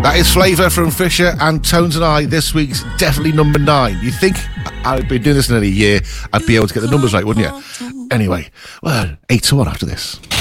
That is Flavour from Fisher and Tones and I, this week's definitely number 9. You'd think I'd been doing this nearly a year, I'd be able to get the numbers right, wouldn't you? Anyway, well, 8-1 after this.